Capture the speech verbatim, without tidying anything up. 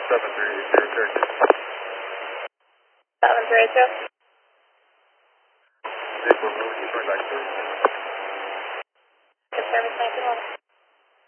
seven three eight zero, character. seven three eight zero. Vehicle moving, return back to service. Good service, nineteen one.